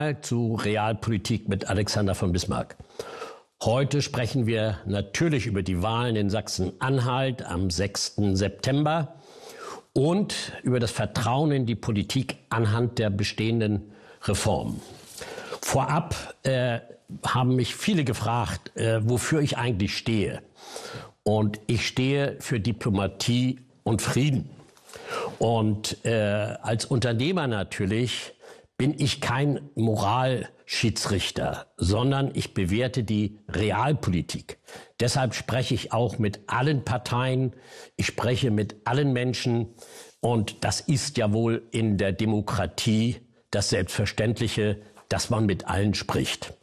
Zu Realpolitik mit Alexander von Bismarck. Heute sprechen wir natürlich über die Wahlen in Sachsen-Anhalt am 6. September und über das Vertrauen in die Politik anhand der bestehenden Reformen. Vorab haben mich viele gefragt, wofür ich eigentlich stehe. Und ich stehe für Diplomatie und Frieden. Und als Unternehmer natürlich bin ich kein Moralschiedsrichter, sondern ich bewerte die Realpolitik. Deshalb spreche ich auch mit allen Parteien, ich spreche mit allen Menschen und das ist ja wohl in der Demokratie das Selbstverständliche, dass man mit allen spricht.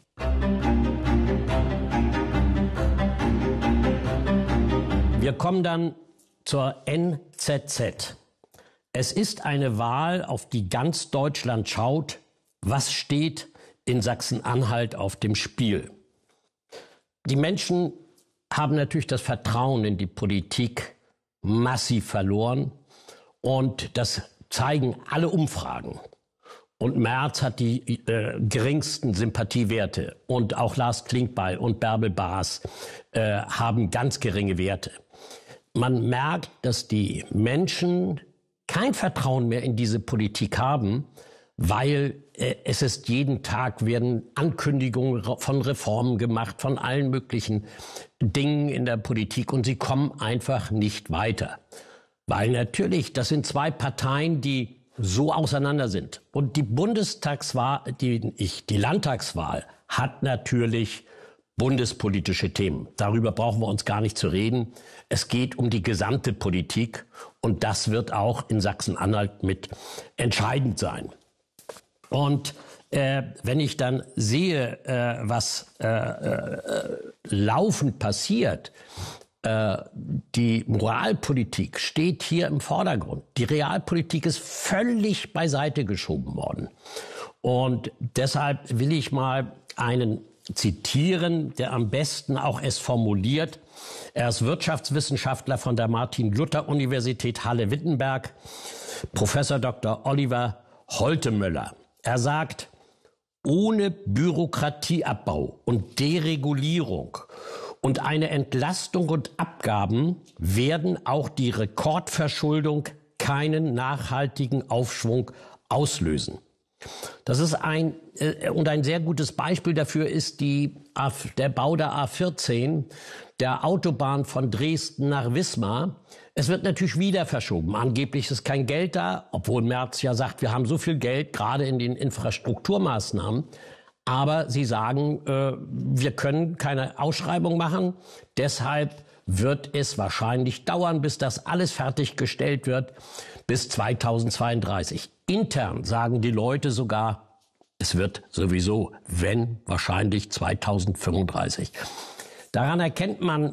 Wir kommen dann zur NZZ. Es ist eine Wahl, auf die ganz Deutschland schaut. Was steht in Sachsen-Anhalt auf dem Spiel? Die Menschen haben natürlich das Vertrauen in die Politik massiv verloren. Und das zeigen alle Umfragen. Und Merz hat die geringsten Sympathiewerte. Und auch Lars Klingbeil und Bärbel Baas haben ganz geringe Werte. Man merkt, dass die Menschen kein Vertrauen mehr in diese Politik haben, weil es ist jeden Tag werden Ankündigungen von Reformen gemacht, von allen möglichen Dingen in der Politik und sie kommen einfach nicht weiter. Weil natürlich, das sind zwei Parteien, die so auseinander sind. Und die Bundestagswahl, die Landtagswahl hat natürlich bundespolitische Themen. Darüber brauchen wir uns gar nicht zu reden. Es geht um die gesamte Politik und das wird auch in Sachsen-Anhalt mit entscheidend sein. Und wenn ich dann sehe, was laufend passiert, die Moralpolitik steht hier im Vordergrund. Die Realpolitik ist völlig beiseite geschoben worden. Und deshalb will ich mal einen zitieren, der am besten auch es formuliert. Er ist Wirtschaftswissenschaftler von der Martin-Luther-Universität Halle-Wittenberg, Professor Dr. Oliver Holtemöller. Er sagt, ohne Bürokratieabbau und Deregulierung und eine Entlastung und Abgaben werden auch die Rekordverschuldung keinen nachhaltigen Aufschwung auslösen. Das ist ein sehr gutes Beispiel dafür ist der Bau der A14, der Autobahn von Dresden nach Wismar. Es wird natürlich wieder verschoben. Angeblich ist kein Geld da, obwohl Merz ja sagt, wir haben so viel Geld, gerade in den Infrastrukturmaßnahmen. Aber sie sagen, wir können keine Ausschreibung machen. Deshalb wird es wahrscheinlich dauern, bis das alles fertiggestellt wird, bis 2032. Intern sagen die Leute sogar, es wird sowieso, wenn, wahrscheinlich 2035. Daran erkennt man,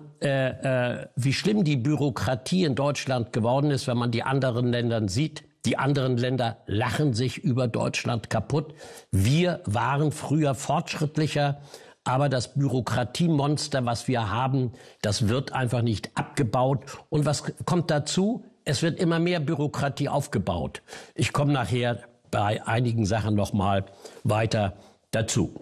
wie schlimm die Bürokratie in Deutschland geworden ist, wenn man die anderen Länder sieht. Die anderen Länder lachen sich über Deutschland kaputt. Wir waren früher fortschrittlicher, aber das Bürokratiemonster, was wir haben, das wird einfach nicht abgebaut. Und was kommt dazu? Es wird immer mehr Bürokratie aufgebaut. Ich komme nachher bei einigen Sachen noch mal weiter dazu.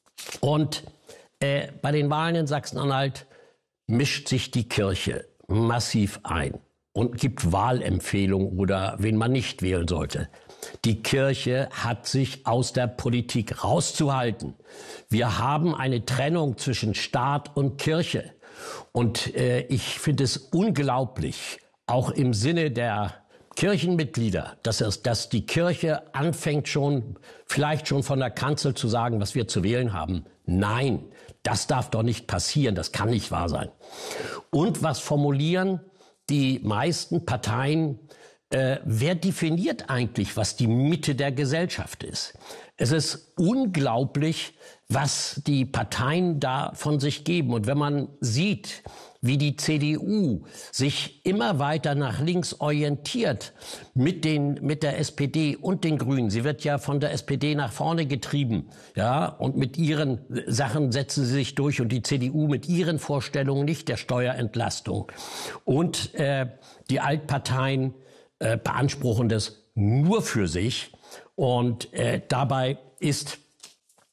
Und bei den Wahlen in Sachsen-Anhalt mischt sich die Kirche massiv ein und gibt Wahlempfehlungen oder wen man nicht wählen sollte. Die Kirche hat sich aus der Politik rauszuhalten. Wir haben eine Trennung zwischen Staat und Kirche. Und ich finde es unglaublich, auch im Sinne der Kirchenmitglieder, dass die Kirche anfängt vielleicht schon von der Kanzel zu sagen, was wir zu wählen haben. Nein, das darf doch nicht passieren, das kann nicht wahr sein. Und was formulieren die meisten Parteien? Wer definiert eigentlich, was die Mitte der Gesellschaft ist? Es ist unglaublich, was die Parteien da von sich geben. Und wenn man sieht, wie die CDU sich immer weiter nach links orientiert mit der SPD und den Grünen. Sie wird ja von der SPD nach vorne getrieben, ja, und mit ihren Sachen setzen sie sich durch und die CDU mit ihren Vorstellungen nicht der Steuerentlastung. Und die Altparteien beanspruchen das nur für sich und dabei ist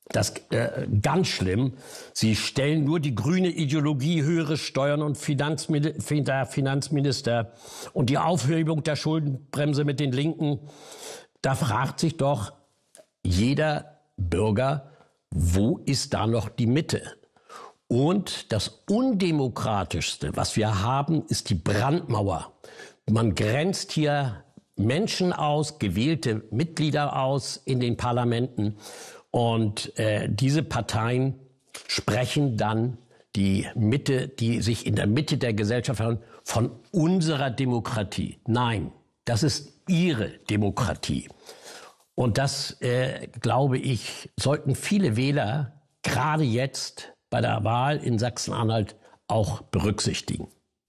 Das ganz schlimm. Sie stellen nur die grüne Ideologie, höhere Steuern und Finanzminister und die Aufhebung der Schuldenbremse mit den Linken. Da fragt sich doch jeder Bürger, wo ist da noch die Mitte? Und das Undemokratischste, was wir haben, ist die Brandmauer. Man grenzt hier Menschen aus, gewählte Mitglieder aus in den Parlamenten. Und diese Parteien sprechen dann die Mitte, die sich in der Mitte der Gesellschaft haben, von unserer Demokratie. Nein, das ist ihre Demokratie. Und das, glaube ich, sollten viele Wähler gerade jetzt bei der Wahl in Sachsen-Anhalt auch berücksichtigen.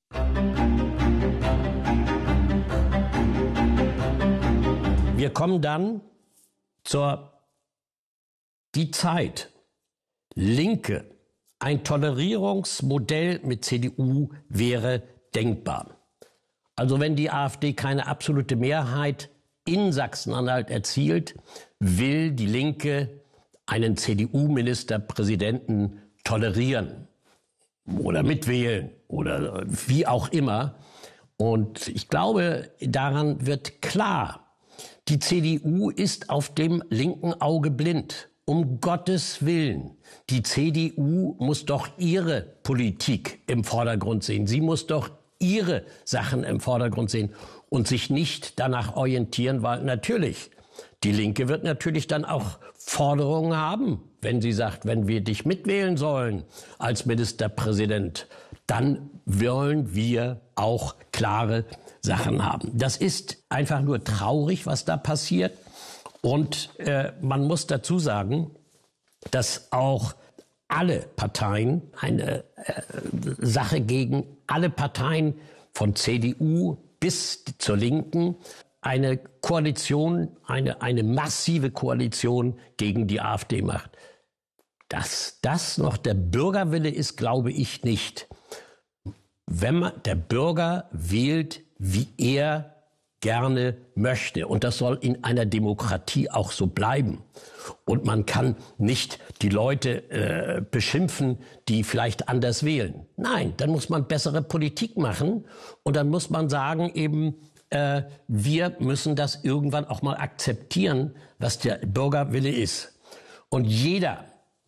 Wir kommen dann zur die Zeit. Linke, ein Tolerierungsmodell mit CDU wäre denkbar. Also wenn die AfD keine absolute Mehrheit in Sachsen-Anhalt erzielt, will die Linke einen CDU-Ministerpräsidenten tolerieren oder mitwählen oder wie auch immer. Und ich glaube, daran wird klar, die CDU ist auf dem linken Auge blind. Um Gottes Willen, die CDU muss doch ihre Politik im Vordergrund sehen. Sie muss doch ihre Sachen im Vordergrund sehen und sich nicht danach orientieren, weil natürlich, die Linke wird natürlich dann auch Forderungen haben, wenn sie sagt, wenn wir dich mitwählen sollen als Ministerpräsident, dann wollen wir auch klare Sachen haben. Das ist einfach nur traurig, was da passiert. Und man muss dazu sagen, dass auch alle Parteien, eine Sache gegen alle Parteien von CDU bis zur Linken, eine Koalition, eine massive Koalition gegen die AfD macht. Dass das noch der Bürgerwille ist, glaube ich nicht. Wenn der Bürger wählt, wie er gerne möchte. Und das soll in einer Demokratie auch so bleiben. Und man kann nicht die Leute beschimpfen, die vielleicht anders wählen. Nein, dann muss man bessere Politik machen. Und dann muss man sagen eben, wir müssen das irgendwann auch mal akzeptieren, was der Bürgerwille ist. Und jeder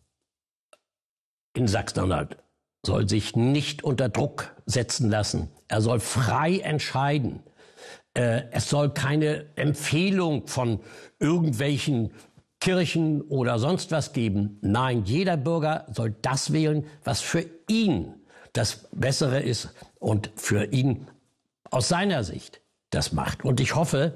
in Sachsen-Anhalt soll sich nicht unter Druck setzen lassen. Er soll frei entscheiden. Es soll keine Empfehlung von irgendwelchen Kirchen oder sonst was geben. Nein, jeder Bürger soll das wählen, was für ihn das Bessere ist und für ihn aus seiner Sicht das macht. Und ich hoffe,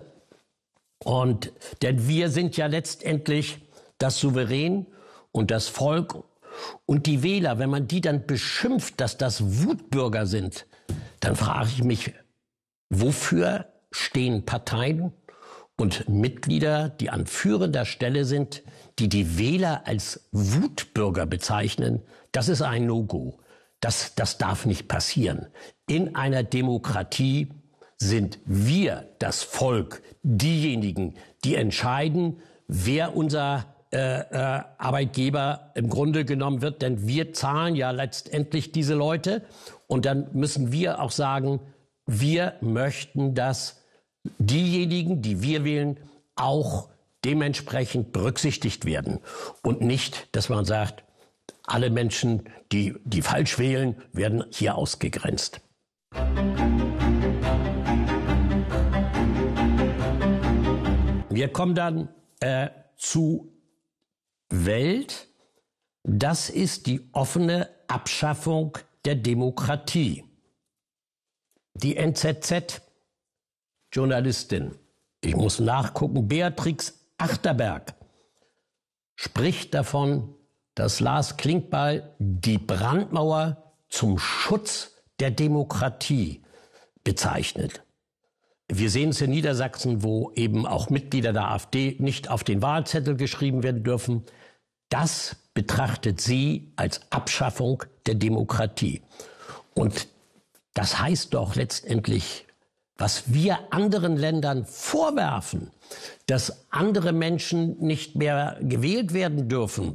denn wir sind ja letztendlich das Souverän und das Volk und die Wähler, wenn man die dann beschimpft, dass das Wutbürger sind, dann frage ich mich, wofür stehen Parteien und Mitglieder, die an führender Stelle sind, die die Wähler als Wutbürger bezeichnen? Das ist ein No-Go. Das darf nicht passieren. In einer Demokratie sind wir, das Volk, diejenigen, die entscheiden, wer unser Arbeitgeber im Grunde genommen wird. Denn wir zahlen ja letztendlich diese Leute. Und dann müssen wir auch sagen, wir möchten, dass diejenigen, die wir wählen, auch dementsprechend berücksichtigt werden. Und nicht, dass man sagt, alle Menschen, die falsch wählen, werden hier ausgegrenzt. Wir kommen dann zu Welt. Das ist die offene Abschaffung der Demokratie. Die NZZ-Journalistin, ich muss nachgucken, Beatrix Achterberg, spricht davon, dass Lars Klingbeil die Brandmauer zum Schutz der Demokratie bezeichnet. Wir sehen es in Niedersachsen, wo eben auch Mitglieder der AfD nicht auf den Wahlzettel geschrieben werden dürfen. Das betrachtet sie als Abschaffung der Demokratie. Und das heißt doch letztendlich, was wir anderen Ländern vorwerfen, dass andere Menschen nicht mehr gewählt werden dürfen,